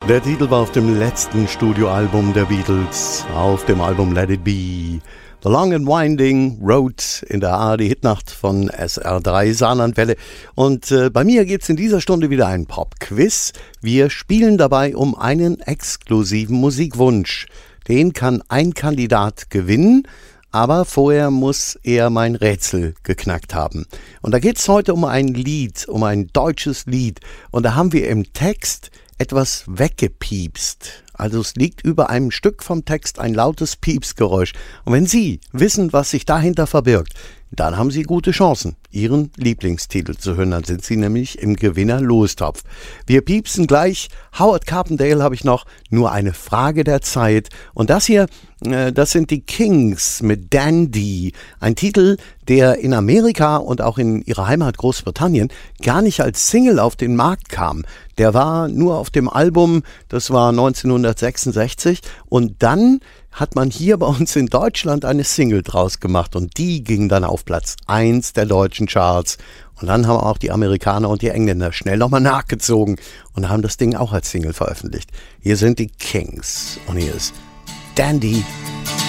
Der Titel war auf dem letzten Studioalbum der Beatles, auf dem Album Let It Be. The Long and Winding Road in der ARD-Hitnacht von SR3 Saarlandwelle. Und bei mir gibt's in dieser Stunde wieder einen Pop-Quiz. Wir spielen dabei um einen exklusiven Musikwunsch. Den kann ein Kandidat gewinnen, aber vorher muss er mein Rätsel geknackt haben. Und da geht's heute um ein Lied, um ein deutsches Lied. Und da haben wir im Text etwas weggepiepst. Also es liegt über einem Stück vom Text ein lautes Piepsgeräusch. Und wenn Sie wissen, was sich dahinter verbirgt, dann haben Sie gute Chancen, Ihren Lieblingstitel zu hören. Dann sind Sie nämlich im Gewinner-Lostopf. Wir piepsen gleich. Howard Carpendale habe ich noch. Nur eine Frage der Zeit. Und das hier, das sind die Kings mit Dandy. Ein Titel, der in Amerika und auch in ihrer Heimat Großbritannien gar nicht als Single auf den Markt kam. Der war nur auf dem Album, das war 1966. Und dann hat man hier bei uns in Deutschland eine Single draus gemacht und die ging dann auf Platz 1 der deutschen Charts. Und dann haben auch die Amerikaner und die Engländer schnell nochmal nachgezogen und haben das Ding auch als Single veröffentlicht. Hier sind die Kings und hier ist Dandy.